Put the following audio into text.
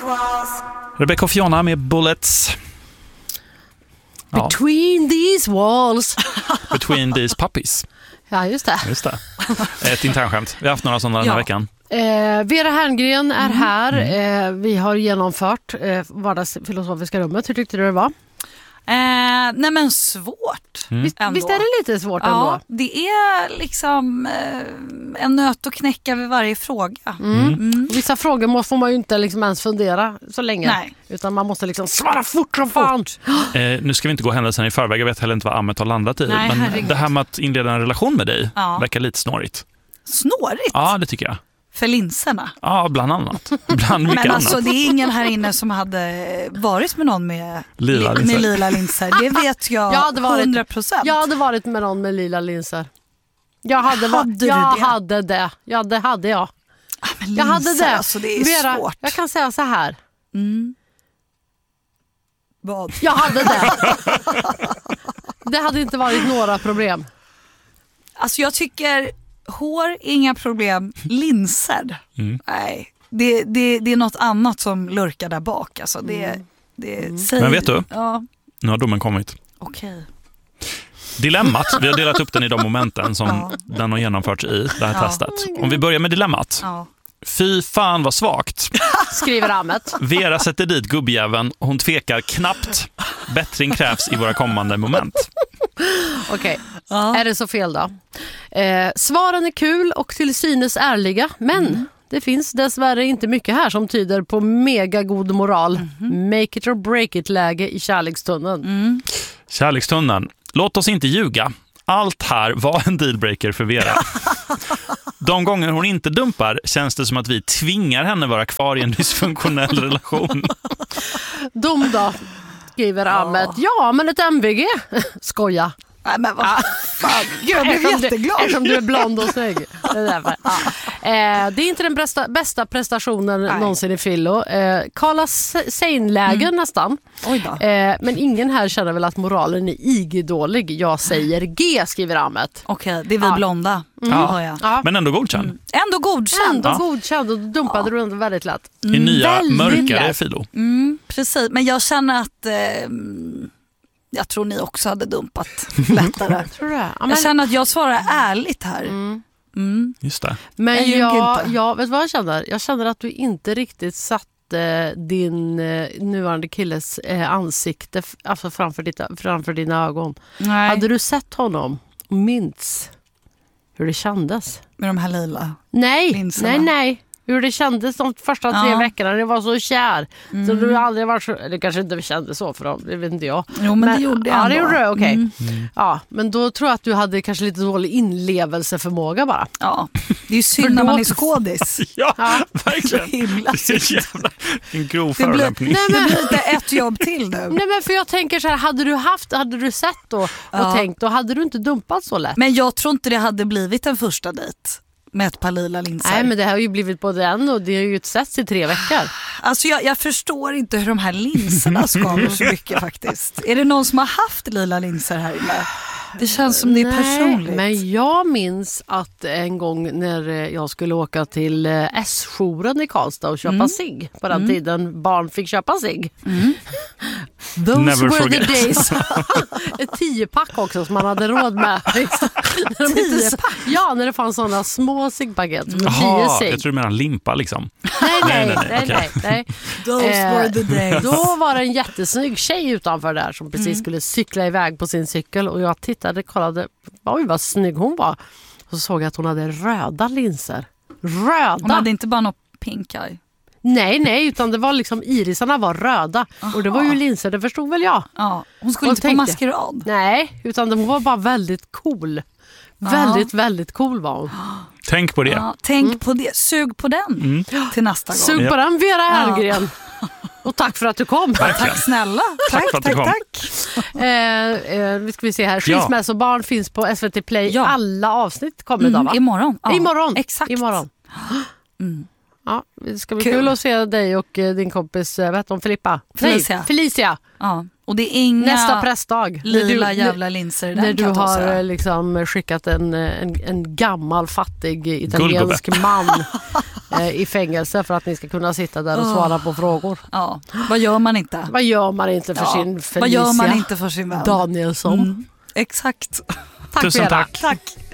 Rebecca och Fiona med Bullets. Between these walls. Between these puppies. Ja, just det. Ett internskämt. Vi har haft några sådana den här veckan. Vera Herngren är här. Vi har genomfört vardagsfilosofiska rummet. Hur tyckte du det var? Nej men svårt. Visst är det lite svårt ändå? Ja, det är liksom en nöt att knäcka vid varje fråga. Vissa frågor får man ju inte liksom ens fundera så länge. Nej. Utan man måste liksom svara fort som fan. Nu ska vi inte gå händelsen i förväg. Jag vet heller inte vad Ammet har landat i. Nej, men herregud. det här med att inleda en relation med dig verkar lite snårigt. Snårigt? Ja, det tycker jag. För linserna? Ja, bland annat. Bland mycket men alltså annat. det är ingen här inne som hade varit med någon med lila linser. Det vet jag 100%. Jag hade varit med någon med lila linser. Jag hade det. Ja, det hade jag. Men linser, jag hade det. Alltså, det är Vera, svårt. jag kan säga så här. Vad? Jag hade det. Det hade inte varit några problem. Alltså jag tycker hår, inga problem. Linser? Nej. Det är något annat som lurkar där bak. Alltså Men vet du? Ja. Nu har domen kommit. Okej. Dilemmat, vi har delat upp den i de momenten som den har genomförts i det här testet. Om vi börjar med dilemmat. Ja. Fy fan vad svagt. Skriver Ammet. Vera sätter dit gubbjäveln och hon tvekar knappt. Bättring krävs i våra kommande moment. Okej, är det så fel då? Svaren är kul och till synes ärliga, men det finns dessvärre inte mycket här som tyder på mega god moral. Make it or break it läge i kärlekstunneln. Kärlekstunneln. Låt oss inte ljuga. Allt här var en dealbreaker för Vera. De gånger hon inte dumpar känns det som att vi tvingar henne vara kvar i en dysfunktionell relation. Dom då, skriver Ahmed. Ja, men ett MVG. Skoja. Nej, men vad fan. Jag blev jätteglad. Eftersom du är blond och snygg. Det är därför. Det är inte den bästa prestationen någonsin i Fillo. Carla Sein-läger nästan. Oj då. Men ingen här känner väl att moralen är IG-dålig. Jag säger G, skriver Ahmed. Okej, det är vi blonda. Ja. Men ändå godkänd. Ändå godkänd. Godkänd och då dumpade du ändå väldigt lätt. I nya väldigt mörkare lätt. Filo. Precis, men jag känner att jag tror ni också hade dumpat lättare. Tror du? Ja, Jag känner att jag svarar ärligt här. Just det. Men Jag ljuger inte. jag vet vad jag känner? Jag känner att du inte riktigt satte din nuvarande killes ansikte alltså framför dina ögon. Nej. Hade du sett honom och minns hur det kändes? Med de här lila. Nej. Hur det kändes de första 3 veckorna. Det var så kär. Så du aldrig varit så... Eller kanske inte kände så för dem. Det vet inte jag. Jo, men det gjorde jag Ja, ändå. det gjorde du. Okej. Ja, men då tror jag att du hade kanske lite dålig inlevelseförmåga bara. Ja, det är ju synd när man är skådis. Ja, verkligen. Himla Det är jävla en grov Det blir förolämpning. lite ett jobb till nu. Nej, men för jag tänker så här, hade du sett då och tänkt, då hade du inte dumpat så lätt. Men jag tror inte det hade blivit en första dejt med ett par lila linser. Nej, men det har ju blivit både en och det har ju setts i 3 veckor. Alltså jag förstår inte hur de här linserna skaver så mycket faktiskt. Är det någon som har haft lila linser här inne? Det känns som det är personligt. Men jag minns att en gång när jag skulle åka till S-jouren i Karlstad och köpa cigg. På den tiden barn fick köpa cigg. Those Never were forget. the days. Ett 10-pack också som man hade råd med. 10-pack? Ja, när det fanns sådana små ciggpaket. 10 Jaha, cigg. jag tror du menar limpa liksom. Nej. Those were the days. Då var det en jättesnygg tjej utanför där som precis skulle cykla iväg på sin cykel och jag kollade, oj vad snygg hon var. Och så såg jag att hon hade röda linser. Röda! Hon hade inte bara något pink eye. Nej, utan det var liksom irisarna var röda. Och det var ju linser, det förstod väl jag. Ja, hon skulle inte tänkte, på maskerad. Nej, utan hon var bara väldigt cool. Väldigt, väldigt cool var hon. Tänk på det. Ja, tänk på det. Sug på den till nästa gång. Sug på den, Vera Herngren. Och tack för att du kom. Tack snälla. Tack för att du kom. Vi ska se här. Skilsmässobarn finns på SVT Play. Ja. Alla avsnitt kommer idag, va? Imorgon. Ja. Imorgon. Exakt. Imorgon. Ja, det ska bli kul att se dig och din kompis, vad heter hon, Filippa? Felicia. Nej, Felicia. Ja. Och det är inga Nästa pressdag. lila jävla linser i den, när du kan jag ta och har säga. liksom skickat en gammal fattig italiensk man i fängelse för att ni ska kunna sitta där och svara på frågor. Ja, vad gör man inte? Vad gör man inte för sin Felicia Vad gör man inte för sin vän? Danielsson? Exakt. Tack Tusen Vera. tack. Tack.